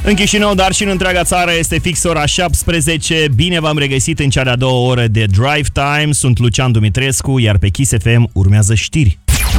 În Chișinău, dar și în întreaga țară, este fix ora 17. Bine v-am regăsit în cea de-a doua oră de Drive Time. Sunt Lucian Dumitrescu, iar pe Kiss FM urmează știri.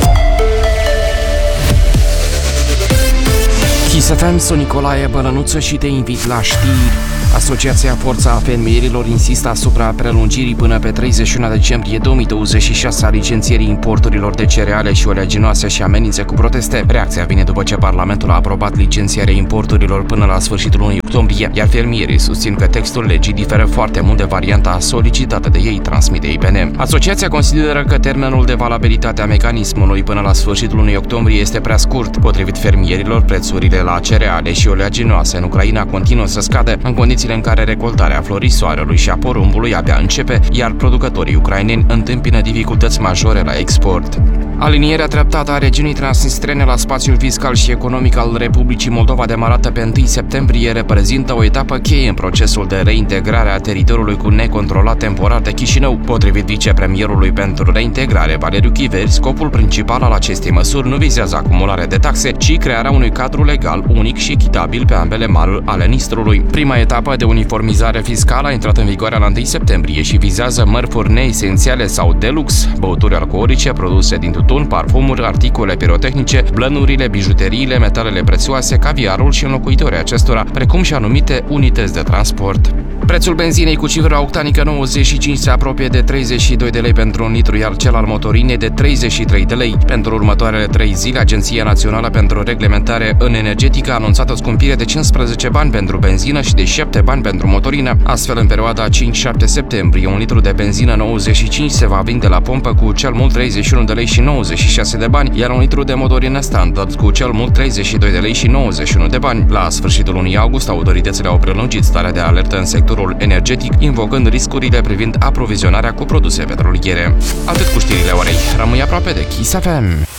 Kiss FM, sunt Nicolae Bălănuță și te invit la știri. Asociația Forța a Fermierilor insistă asupra prelungirii până pe 31 decembrie 2026 a licențierii importurilor de cereale și oleaginoase și amenință cu proteste. Reacția vine după ce Parlamentul a aprobat licențierea importurilor până la sfârșitul lunii octombrie, iar fermierii susțin că textul legii diferă foarte mult de varianta solicitată de ei, transmite IPN. Asociația consideră că termenul de valabilitate a mecanismului până la sfârșitul lunii octombrie este prea scurt. Potrivit fermierilor, prețurile la cereale și oleaginoase în Ucraina continuă să scadă în condițiile în care recoltarea florisoarelui și a porumbului abia începe, iar producătorii ucraineni întâmpină dificultăți majore la export. Alinierea treptată a regiunii transnistrene la spațiul fiscal și economic al Republicii Moldova, demarată pe 1 septembrie, reprezintă o etapă cheie în procesul de reintegrare a teritoriului cu necontrolat temporar de Chișinău. Potrivit vicepremierului pentru reintegrare, Valeriu Chiveri, scopul principal al acestei măsuri nu vizează acumularea de taxe, ci crearea unui cadru legal unic și echitabil pe ambele maluri ale Nistrului. Prima etapă de uniformizare fiscală a intrat în vigoare la 1 septembrie și vizează mărfuri neesențiale sau de lux, băuturi alcoolice, produse din tutun, parfumuri, articole pirotehnice, blănurile, bijuteriile, metalele prețioase, caviarul și înlocuitorii acestora, precum și anumite unități de transport. Prețul benzinei cu cifra octanică 95 se apropie de 32 de lei pentru un litru, iar cel al motorinei de 33 de lei. Pentru următoarele 3 zile, Agenția Națională pentru Reglementare în Energetică a anunțat o scumpire de 15 bani pentru benzină și de 7 bani pentru motorină. Astfel, în perioada 5-7 septembrie, un litru de benzină 95 se va vinde la pompă cu cel mult 31 de lei și 96 de bani, iar un litru de motorină standard cu cel mult 32 de lei și 91 de bani. La sfârșitul lunii august, autoritățile au prelungit starea de alertă în sectorul energetic, invocând riscurile privind aprovizionarea cu produse petroliere. Atât cu știrile orei. Rămâi aproape de Kiss FM.